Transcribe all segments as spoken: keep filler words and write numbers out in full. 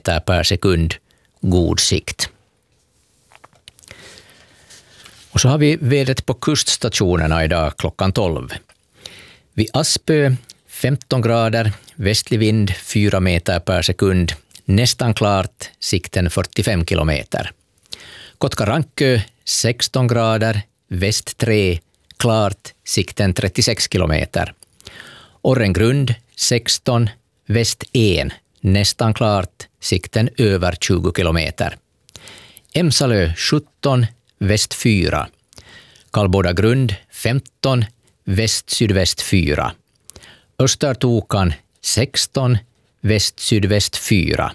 meter per sekund god sikt. Och så har vi vädret på kuststationerna idag klockan tolv. Vid Aspö femton grader, västlig vind fyra meter per sekund, nästan klart, sikten fyrtiofem kilometer. Kotka-Rankö sexton grader, väst tre, klart, sikten trettiosex kilometer. Orrengrund sexton, väst en, nästan klart, sikten över tjugo kilometer. Emsalö sjutton, väst fyra. Karlbodagrund femton, väst-sydväst fyra. Östertokan sexton, väst-sydväst fyra.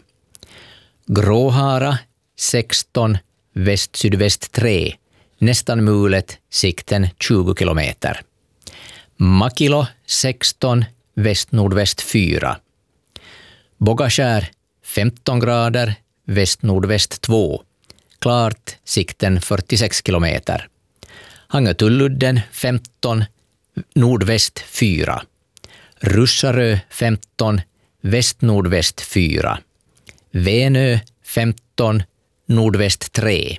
Gråhara sexton, väst-sydväst tre, nästan mulet, sikten tjugo kilometer. Makilo sexton, väst-nordväst fyra. Bogaskär femton grader, väst-nordväst två, klart, sikten fyrtiosex kilometer. Hangötulludden femton, nordväst fyra. Russarö femton, väst-nordväst fyra. Venö femton, nordväst tre.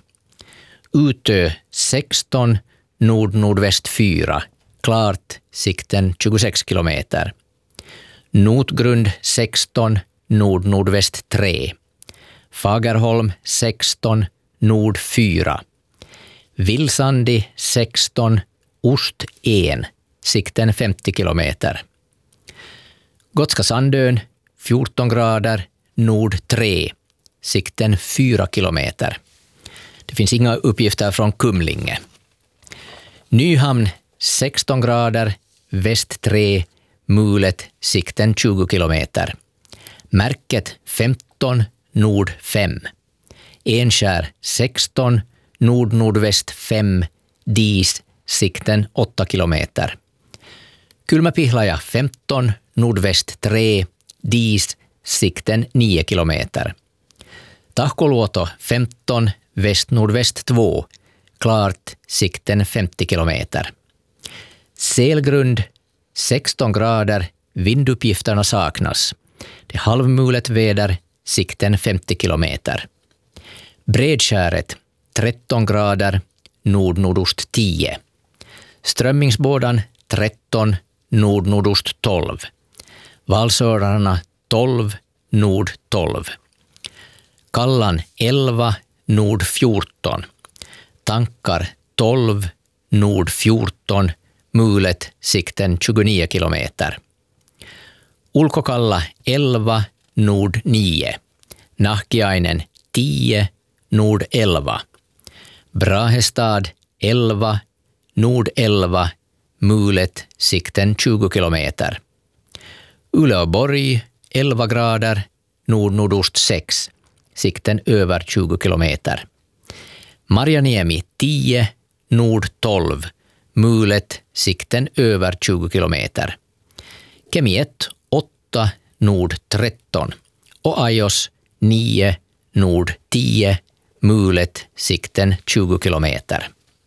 Utö sexton, nord-nordväst fyra, klart, sikten tjugosex kilometer. Notgrund sexton, nord-nordväst tre. Fagerholm sexton, nord fyra. Vilsandi sexton, ost en, sikten femtio kilometer. Gotska Sandön fjorton grader, nord tre, sikten fyra kilometer. Det finns inga uppgifter från Kumlinge. Nyhamn sexton grader, väst tre, mulet, sikten tjugo kilometer. Märket femton, nord fem. Enskär sexton, nord-nordväst fem, dis, sikten åtta kilometer. Kulmapihlaja femton, nordväst tre, dis, sikten nio kilometer. Tahkoluoto femton, väst-nordväst två, klart, sikten femtio kilometer. Selgrund sexton grader, vinduppgifterna saknas. Det är halvmulet väder, sikten femtio kilometer. Bredskäret tretton grader, nord-nordost tio. Strömmingsbådan tretton, nord-nordost tolv. Valsörarna tolv, nord tolv. Kallan elva, nord fjorton. Tankar tolv, nord fjorton. Mulet, sikten tjugonio kilometer. Ulkokalla elva, nord nio. Nahkiainen tio, nord elva. Brahestad elva, nord elva, mulet, sikten tjugo kilometer. Uleåborg elva grader, nord-nordost sex, sikten över tjugo kilometer. Marjaniemi tio, nord tolv, mulet, sikten över tjugo kilometer. Kemi ett, åtta, nord tretton och Ajos nio, nord tio, mulet, sikten tjugo kilometer.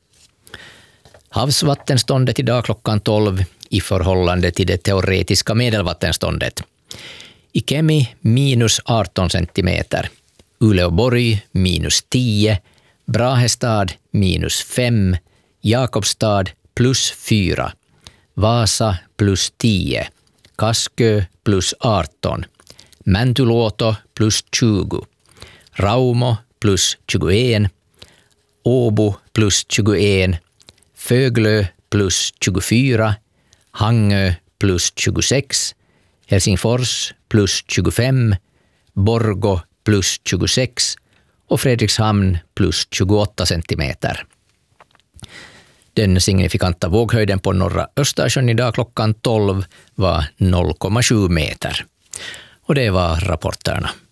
Havsvattenståndet idag klockan tolv i förhållande till det teoretiska medelvattenståndet. I Kemi minus arton centimeter, Uleåborg minus tio, Brahestad minus fem, Jakobstad plus fyra, Vasa plus tio, Kaskö plus arton, Mäntyluoto plus tjugo, Raumo plus tjugoen, Åbo plus tjugoen, Föglö plus tjugofyra, Hangö plus tjugosex, Helsingfors plus tjugofem, Borgå plus tjugosex och Fredrikshamn plus tjugoåtta centimeter. Den signifikanta våghöjden på norra Östersjön idag klockan tolv var noll komma sju meter. Och det var rapporterna.